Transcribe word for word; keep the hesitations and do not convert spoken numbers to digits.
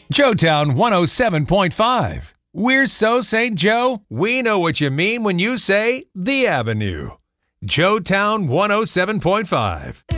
Joetown one oh seven point five. We're so Saint Joe, we know what you mean when you say The Avenue. Joetown one oh seven point five.